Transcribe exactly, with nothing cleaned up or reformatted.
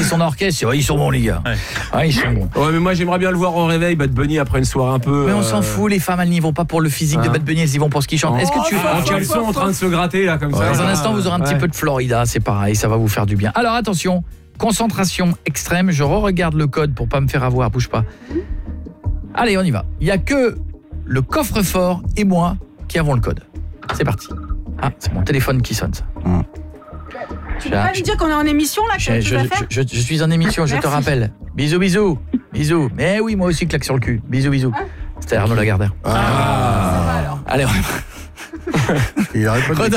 son orchestre, ouais, ils sont bons les gars. Ouais. Ouais, ils sont bons. Ouais, mais moi j'aimerais bien le voir au réveil, Bad Bunny, après une soirée un peu. Mais on euh... s'en fout, les femmes elles n'y vont pas pour le physique hein. de Bad Bunny, elles y vont pour ce qu'ils chantent. Est-ce que tu en caleçon en train de se gratter là comme ouais, ça. Dans un instant vous aurez un ouais. petit peu de Florida, c'est pareil, ça va vous faire du bien. Alors attention, concentration extrême, je re-regarde le code pour pas me faire avoir, bouge pas. Allez, on y va. Il y a que le coffre-fort et moi qui avons le code. C'est parti. Ah, c'est mon téléphone qui sonne ça. Mmh. Tu peux pas me dire qu'on est en émission là je, je, je, je suis en émission, je te rappelle. Bisous, bisous. Bisous. Mais oui, moi aussi claque sur le cul. Bisous, bisous. C'était Arnaud Lagardère. Ah. Ah. Allez, on... Il arrête pas de